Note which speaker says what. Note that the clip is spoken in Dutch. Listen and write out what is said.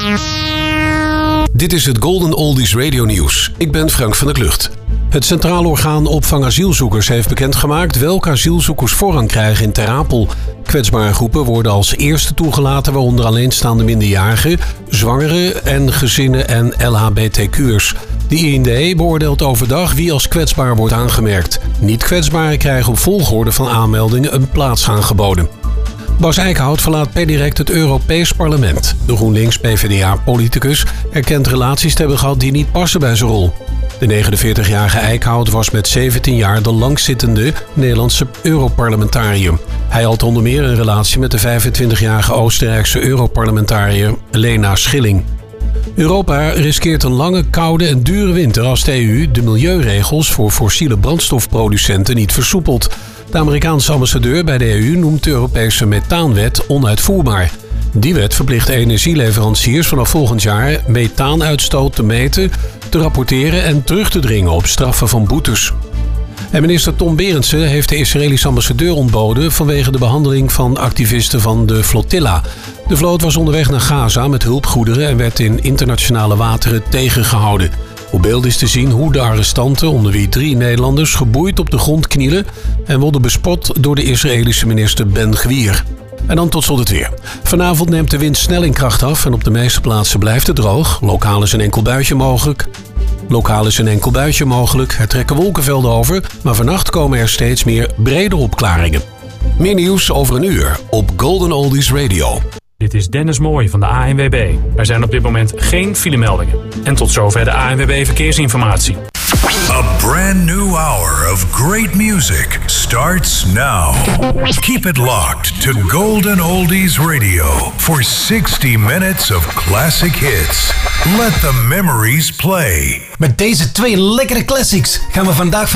Speaker 1: Dit is het Golden Oldies Radio Nieuws. Ik ben Frank van der Klucht. Het Centraal Orgaan Opvang Asielzoekers heeft bekendgemaakt welke asielzoekers voorrang krijgen in Ter Apel. Kwetsbare groepen worden als eerste toegelaten, waaronder alleenstaande minderjarigen, zwangeren en gezinnen en LHBTQ'ers. De IND beoordeelt overdag wie als kwetsbaar wordt aangemerkt. Niet-kwetsbaren krijgen op volgorde van aanmeldingen een plaats aangeboden. Bas Eickhout verlaat per direct het Europees Parlement. De GroenLinks-PvdA-politicus erkent relaties te hebben gehad die niet passen bij zijn rol. De 49-jarige Eickhout was met 17 jaar de langzittende Nederlandse Europarlementariër. Hij had onder meer een relatie met de 25-jarige Oostenrijkse Europarlementariër Lena Schilling. Europa riskeert een lange, koude en dure winter als de EU de milieuregels voor fossiele brandstofproducenten niet versoepelt. De Amerikaanse ambassadeur bij de EU noemt de Europese methaanwet onuitvoerbaar. Die wet verplicht energieleveranciers vanaf volgend jaar methaanuitstoot te meten, te rapporteren en terug te dringen op straffen van boetes. En minister Tom Berendsen heeft de Israëlische ambassadeur ontboden vanwege de behandeling van activisten van de Flotilla. De vloot was onderweg naar Gaza met hulpgoederen en werd in internationale wateren tegengehouden. Op beeld is te zien hoe de arrestanten, onder wie 3 Nederlanders, geboeid op de grond knielen en worden bespot door de Israëlische minister Ben-Gvir. En dan tot slot het weer. Vanavond neemt de wind snel in kracht af en op de meeste plaatsen blijft het droog. Lokaal is een enkel buitje mogelijk. Er trekken wolkenvelden over, maar vannacht komen er steeds meer brede opklaringen. Meer nieuws over een uur op Golden Oldies Radio.
Speaker 2: Dit is Dennis Mooij van de ANWB. Er zijn op dit moment geen filemeldingen. En tot zover de ANWB Verkeersinformatie.
Speaker 3: A brand new hour of great music starts now. Keep it locked to Golden Oldies Radio for 60 minutes of classic hits. Let the memories play.
Speaker 4: Met deze 2 lekkere classics gaan we vandaag